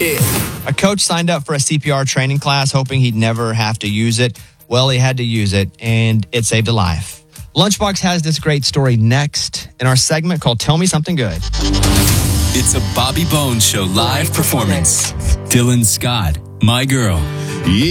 kid. A coach signed up for a CPR training class hoping he'd never have to use it. Well, he had to use it, and it saved a life. Lunchbox has this great story next in our segment called Tell Me Something Good. It's a Bobby Bones Show live performance. Dylan Scott, My Girl. Yeah.